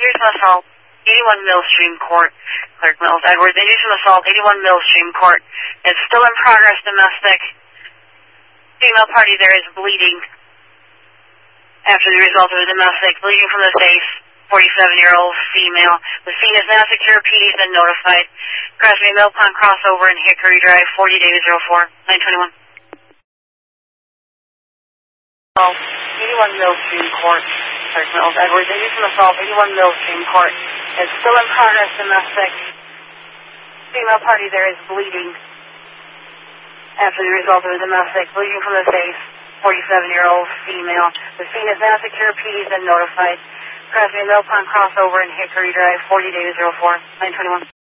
Inducement assault, 81 Millstream Court, Clerk Mills. Edwards, inducement assault, 81 Millstream Court. It's still in progress, domestic. Female party there is bleeding after the result of a domestic, bleeding from the face, 47-year-old female. The scene is now secure. PD has been notified. Crossing Mill Pond crossover in Hickory Drive, 40 Davis 04, 921. 81 Millstream Court, Clerk Mills. Edwards, inducement assault, 81 Millstream Court. It's still in progress, domestic. Female party there is bleeding after the result of a domestic, bleeding from the face, 47-year-old female. The scene is now secure. PD has been notified. Crossing Mill Pond crossover in Hickory Drive, 40 Davis 04, 921.